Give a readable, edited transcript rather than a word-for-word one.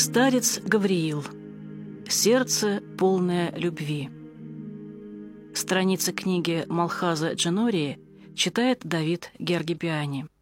Старец Гавриил. Сердце, полное любви. Страница книги Малхаза Дженории читает Давид Гергипиани.